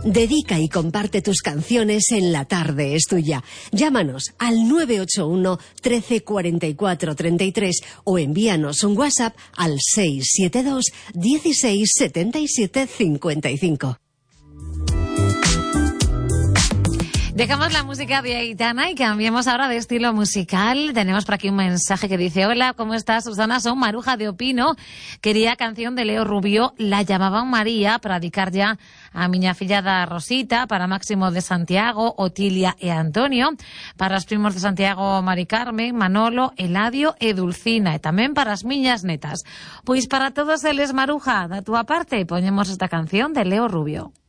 Dedica y comparte tus canciones en La Tarde es Tuya. Llámanos al 981 13 44 33 o envíanos un WhatsApp al 672 16 77 55. Dejamos la música de Aitana y cambiamos ahora de estilo musical. Tenemos por aquí un mensaje que dice: hola, ¿cómo estás, Susana? Son Maruja de Opino. Quería canción de Leo Rubio, La llamaban María, para dedicar ya a miña fillada Rosita, para Máximo de Santiago, Otilia e Antonio, para os primos de Santiago, Mari Carmen, Manolo, Eladio e Dulcina, e tamén para as miñas netas. Pois para todos eles, Maruja, da túa parte, poñemos esta canción de Leo Rubio.